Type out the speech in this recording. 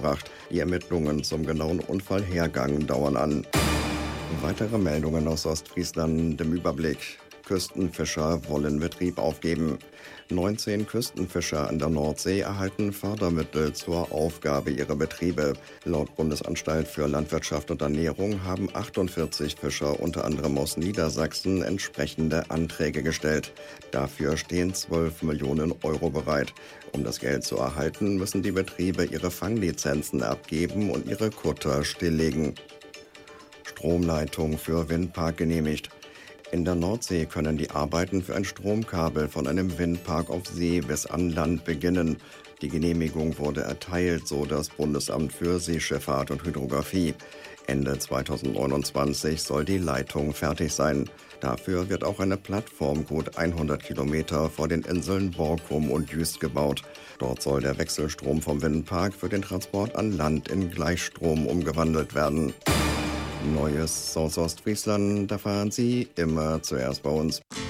gebracht. Die Ermittlungen zum genauen Unfallhergang dauern an. Weitere Meldungen aus Ostfriesland im Überblick. Küstenfischer wollen Betrieb aufgeben. 19 Küstenfischer an der Nordsee erhalten Fördermittel zur Aufgabe ihrer Betriebe. Laut Bundesanstalt für Landwirtschaft und Ernährung haben 48 Fischer, unter anderem aus Niedersachsen, entsprechende Anträge gestellt. Dafür stehen 12 Millionen Euro bereit. Um das Geld zu erhalten, müssen die Betriebe ihre Fanglizenzen abgeben und ihre Kutter stilllegen. Stromleitung für Windpark genehmigt. In der Nordsee können die Arbeiten für ein Stromkabel von einem Windpark auf See bis an Land beginnen. Die Genehmigung wurde erteilt, so das Bundesamt für Seeschifffahrt und Hydrographie. Ende 2029 soll die Leitung fertig sein. Dafür wird auch eine Plattform gut 100 Kilometer vor den Inseln Borkum und Jüst gebaut. Dort soll der Wechselstrom vom Windpark für den Transport an Land in Gleichstrom umgewandelt werden. Neues aus Ostfriesland erfahren Sie immer zuerst bei uns.